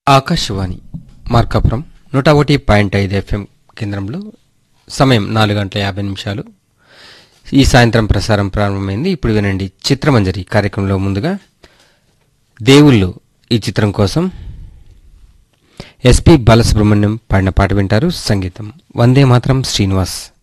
Akashvani Markapuram 101.5 FM కేంద్రంలో సమయం 4:50 ఈ సాయంత్రం ప్రసారం ప్రారంభమైంది. ఇప్పుడు వినండి చిత్రమంజరి కార్యక్రమంలో ముందుగా దేవుళ్ళు ఈ చిత్రం కోసం ఎస్పి బాలసుబ్రహ్మణ్యం పాడిన పాట వింటారు. సంగీతం వందే మాతరం శ్రీనివాస్.